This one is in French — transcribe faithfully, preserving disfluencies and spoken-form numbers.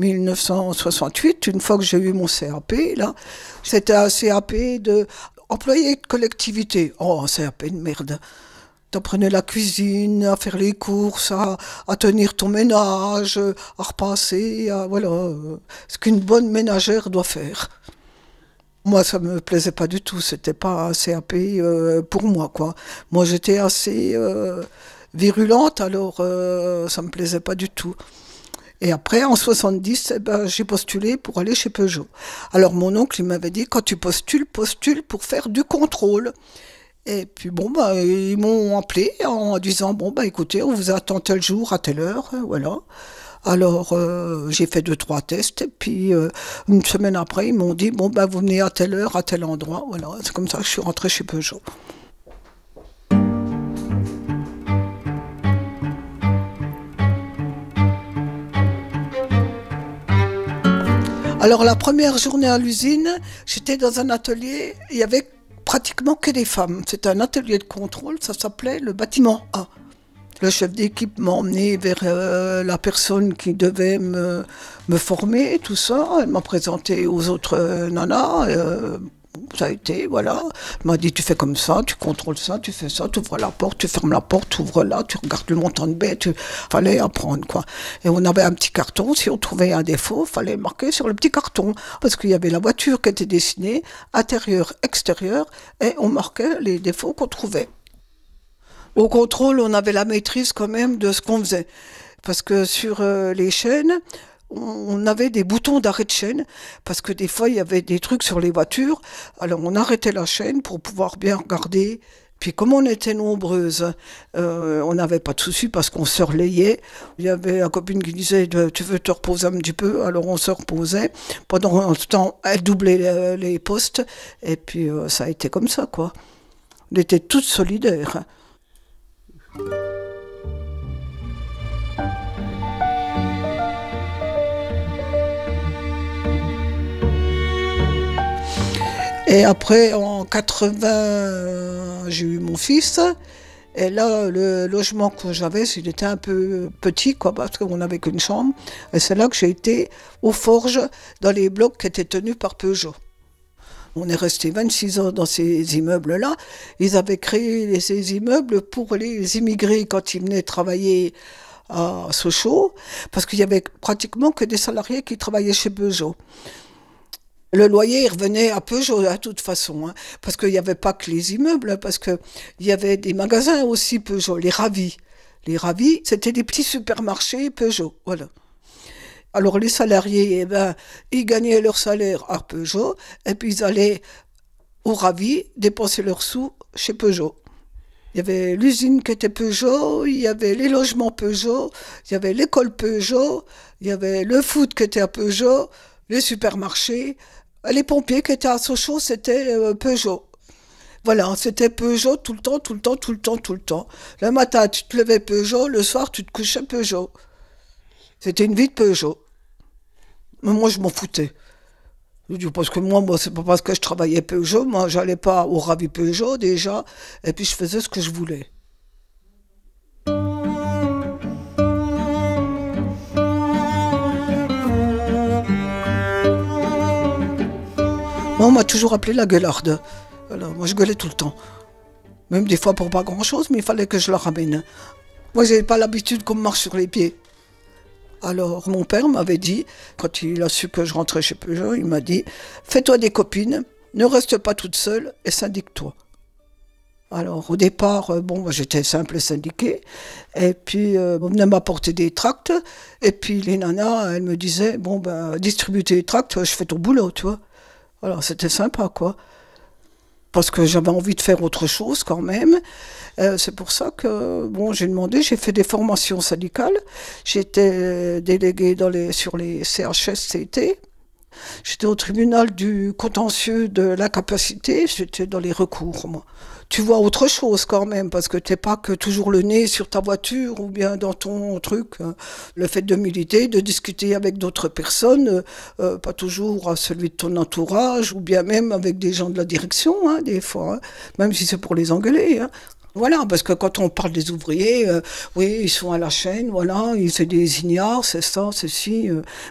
mille neuf cent soixante-huit, une fois que j'ai eu mon C A P, là, c'était un C A P de employé de collectivité. Oh, un C A P de merde. T'apprenais la cuisine, à faire les courses, à, à tenir ton ménage, à repasser, à, voilà, euh, ce qu'une bonne ménagère doit faire. Moi, ça me plaisait pas du tout, c'était pas un C A P euh, pour moi, quoi. Moi, j'étais assez euh, virulente, alors euh, ça me plaisait pas du tout. Et après, en soixante-dix, eh ben, j'ai postulé pour aller chez Peugeot. Alors, mon oncle, il m'avait dit, quand tu postules, postule pour faire du contrôle. Et puis bon, bah, ils m'ont appelé en disant, bon, bah, écoutez, on vous attend tel jour, à telle heure, hein, voilà. Alors, euh, j'ai fait deux, trois tests, et puis euh, une semaine après, ils m'ont dit, bon, bah, vous venez à telle heure, à tel endroit, voilà. C'est comme ça que je suis rentrée chez Peugeot. Alors, la première journée à l'usine, j'étais dans un atelier, il y avait pratiquement que des femmes. C'était un atelier de contrôle, ça s'appelait le bâtiment A. Le chef d'équipe m'a emmené vers euh, la personne qui devait me, me former, tout ça. Elle m'a présenté aux autres euh, nanas. Euh, ça a été, voilà. Elle m'a dit, tu fais comme ça, tu contrôles ça, tu fais ça, tu ouvres la porte, tu fermes la porte, tu ouvres là, tu regardes le montant de baie. Il fallait apprendre, quoi. Et on avait un petit carton. Si on trouvait un défaut, il fallait le marquer sur le petit carton. Parce qu'il y avait la voiture qui était dessinée, intérieur, extérieur, et on marquait les défauts qu'on trouvait. Au contrôle, on avait la maîtrise quand même de ce qu'on faisait. Parce que sur euh, les chaînes, on avait des boutons d'arrêt de chaîne. Parce que des fois, il y avait des trucs sur les voitures. Alors, on arrêtait la chaîne pour pouvoir bien regarder. Puis, comme on était nombreuses, euh, on n'avait pas de soucis parce qu'on se relayait. Il y avait une copine qui disait « Tu veux te reposer un petit peu ?» Alors, on se reposait. Pendant ce temps, elle doublait les, les postes. Et puis, euh, ça a été comme ça, quoi. On était toutes solidaires. Et après, en quatre-vingts, j'ai eu mon fils. Et là, le logement que j'avais, il était un peu petit, quoi, parce qu'on n'avait qu'une chambre. Et c'est là que j'ai été aux forges, dans les blocs qui étaient tenus par Peugeot. On est resté vingt-six ans dans ces immeubles-là. Ils avaient créé ces immeubles pour les immigrés quand ils venaient travailler à Sochaux, parce qu'il y avait pratiquement que des salariés qui travaillaient chez Peugeot. Le loyer, il revenait à Peugeot, de toute façon, hein, parce qu'il n'y avait pas que les immeubles, parce qu'il y avait des magasins aussi Peugeot, les Ravis. Les Ravis, c'était des petits supermarchés Peugeot, voilà. Alors les salariés, eh ben, ils gagnaient leur salaire à Peugeot, et puis ils allaient au Ravis dépenser leurs sous chez Peugeot. Il y avait l'usine qui était Peugeot, il y avait les logements Peugeot, il y avait l'école Peugeot, il y avait le foot qui était à Peugeot, les supermarchés. Les pompiers qui étaient à Sochaux, c'était euh, Peugeot. Voilà, c'était Peugeot tout le temps, tout le temps, tout le temps, tout le temps. Le matin, tu te levais Peugeot, le soir, tu te couchais Peugeot. C'était une vie de Peugeot. Mais moi, je m'en foutais. Parce que moi, moi, c'est pas parce que je travaillais Peugeot, moi, j'allais pas au Ravi Peugeot déjà, et puis je faisais ce que je voulais. Moi, on m'a toujours appelé la gueularde. Voilà, moi, je gueulais tout le temps. Même des fois pour pas grand-chose, mais il fallait que je la ramène. Moi, j'avais pas l'habitude qu'on me marche sur les pieds. Alors, mon père m'avait dit, quand il a su que je rentrais chez Peugeot, il m'a dit « Fais-toi des copines, ne reste pas toute seule et syndique-toi ». Alors, au départ, bon, j'étais simple syndiquée, et puis euh, on venait m'apporter des tracts, et puis les nanas, elles me disaient « Bon, ben, distribue tes tracts, je fais ton boulot, tu vois ». Alors, c'était sympa, quoi. Parce que j'avais envie de faire autre chose quand même. Euh, c'est pour ça que bon, j'ai demandé, j'ai fait des formations syndicales. J'étais déléguée dans les, sur les C H S C T. J'étais au tribunal du contentieux de l'incapacité. J'étais dans les recours, moi. Tu vois autre chose quand même, parce que t'es pas que toujours le nez sur ta voiture ou bien dans ton truc. Le fait de militer, de discuter avec d'autres personnes, euh, pas toujours à celui de ton entourage, ou bien même avec des gens de la direction, hein, des fois, hein, même si c'est pour les engueuler. Hein. Voilà, parce que quand on parle des ouvriers, euh, oui, ils sont à la chaîne, voilà, c'est des ignares, c'est ça, c'est ci. Euh,